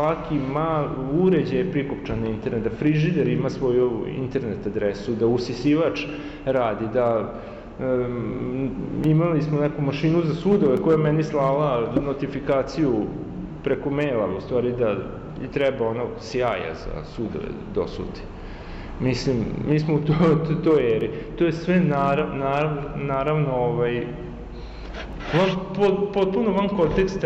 svaki uređaj je prikopčan na internet, da frižider ima svoju internet adresu, da usisivač radi, da imali smo neku mašinu za sudove koja je meni slala notifikaciju preko maila, u stvari da i treba ono sjaja za sudove dosuti. Mislim, mi smo u toj eri. To je sve naravno potpuno van konteksta